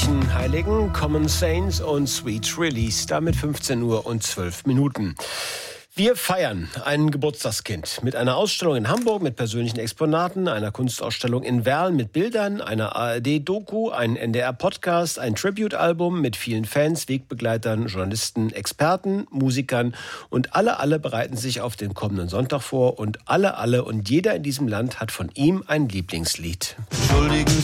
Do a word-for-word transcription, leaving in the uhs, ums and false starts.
christlichen Heiligen Common Saints und Sweet Release, damit fünfzehn Uhr und zwölf Minuten. Wir feiern ein Geburtstagskind mit einer Ausstellung in Hamburg mit persönlichen Exponaten, einer Kunstausstellung in Werl mit Bildern, einer A R D-Doku, ein N D R-Podcast, ein Tribute-Album mit vielen Fans, Wegbegleitern, Journalisten, Experten, Musikern und alle, alle bereiten sich auf den kommenden Sonntag vor und alle, alle und jeder in diesem Land hat von ihm ein Lieblingslied. Entschuldigen